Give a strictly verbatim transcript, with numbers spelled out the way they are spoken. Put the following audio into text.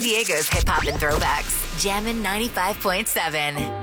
Diego's hip hop and throwbacks. Jammin' ninety-five point seven.